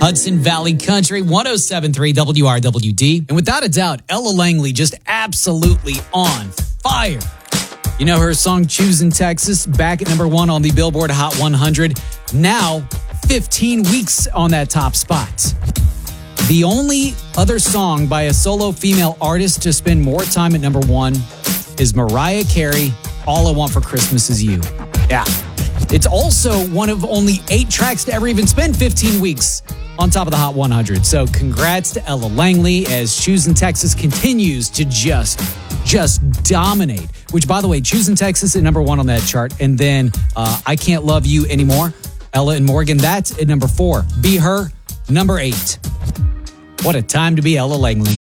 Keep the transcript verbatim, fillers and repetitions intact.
Hudson Valley Country, one oh seven point three W R W D. And without a doubt, Ella Langley just absolutely on fire. You know her song Choosing Texas, back at number one on the Billboard Hot one hundred. Now, fifteen weeks on that top spot. The only other song by a solo female artist to spend more time at number one is Mariah Carey, All I Want for Christmas Is You. Yeah. It's also one of only eight tracks to ever even spend fifteen weeks on top of the Hot one hundred. So congrats to Ella Langley as Choosing Texas continues to just, just dominate. Which, by the way, Choosing Texas at number one on that chart. And then uh, I Can't Love You Anymore, Ella and Morgan, that's at number four. Be Her, number eight. What a time to be Ella Langley.